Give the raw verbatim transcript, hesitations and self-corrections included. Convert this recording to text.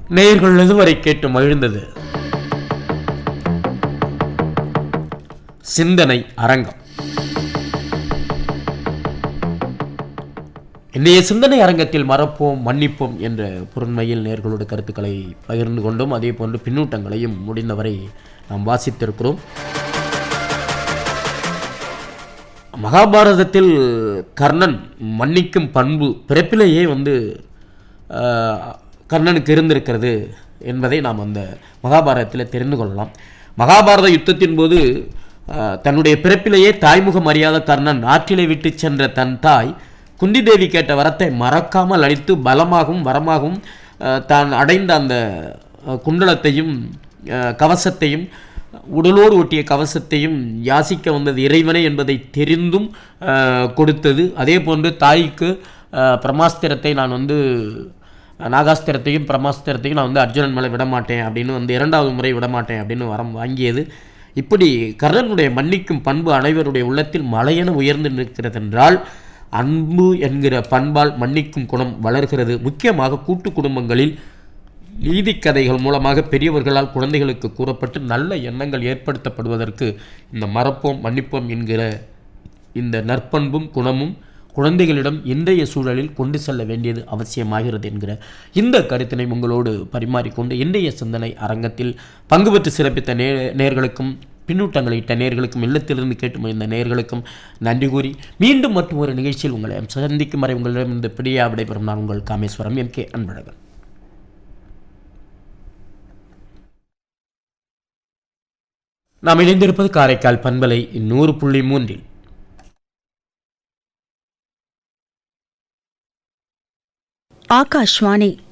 நேயர்கள் இதுவரை கேட்டு மகிழ்ந்தது சிந்தனை அரங்கம். இன்றைய சிந்தனை அரங்கத்தில் மறப்போம் மன்னிப்போம் என்ற பொருண்மையில் நேயர்களோட கருத்துக்களை பகிர்ந்து கொண்டும் அதே போன்று பின்னூட்டங்களையும் முடிந்தவரை நாம் வாசித்திருக்கிறோம். மகாபாரதத்தில் கர்ணன் மன்னிக்கும் பண்பு பிறப்பிலேயே வந்து கர்ணனுக்கு இருந்திருக்கிறது என்பதை நாம் அந்த மகாபாரதத்தில் தெரிந்து கொள்ளலாம். மகாபாரத யுத்தத்தின் போது தன்னுடைய பிறப்பிலேயே தாய்முகம் அறியாத கர்ணன் ஆற்றிலை விட்டு சென்ற தன் தாய் குந்தி தேவி கேட்ட வரத்தை மறக்காமல் அளித்து பலமாகவும் வரமாகவும் தான் அடைந்த அந்த குண்டலத்தையும் கவசத்தையும் உடலோடு ஒட்டிய கவசத்தையும் யாசிக்க வந்தது இறைவனை என்பதை தெரிந்தும் கொடுத்தது. அதே போன்று தாய்க்கு பிரமாஸ்திரத்தை நான் வந்து நாகாஸ்திரத்தையும் பிரமாஸ்திரத்தையும் நான் வந்து அர்ஜுனன் மேலே விடமாட்டேன் அப்படின்னு வந்து இரண்டாவது முறை விடமாட்டேன் அப்படின்னு வரம் வாங்கியது. இப்படி கர்ணனுடைய மன்னிக்கும் பண்பு அனைவருடைய உள்ளத்தில் மலையென உயர்ந்து நிற்கிறது என்றால் அன்பு என்கிற பண்பால் மன்னிக்கும் குணம் வளர்கிறது. முக்கியமாக கூட்டு குடும்பங்களில் நீதிக்கதைகள் மூலமாக பெரியவர்களால் குழந்தைகளுக்கு கூறப்பட்டு நல்ல எண்ணங்கள் ஏற்படுத்தப்படுவதற்கு இந்த மறப்போம் மன்னிப்போம் என்கிற இந்த நற்பண்பும் குணமும் குழந்தைகளிடம் இன்றைய சூழலில் கொண்டு செல்ல வேண்டியது அவசியமாகிறது என்கிற இந்த கருத்தினை உங்களோடு பரிமாறிக்கொண்டு இன்றைய சிந்தனை அரங்கத்தில் பங்கு பெற்று சிறப்பித்த நே நேர்களுக்கும் பின்னூட்டங்களை இட்ட நேர்களுக்கும் இல்லத்திலிருந்து கேட்டு மகிழ்ந்த நேர்களுக்கும் நன்றி கூறி மீண்டும் மற்றும் ஒரு நிகழ்ச்சியில் உங்களை சந்திக்கும் வரை உங்களிடம் இந்த பிடியா விடைபெறும் நான் உங்கள் காமேஸ்வரம் எம் கே அன்பழகன். நாம் இணைந்திருப்பது காரைக்கால் பண்பலை நூறு புள்ளி மூன்றில். ஆகாஷ்வாணி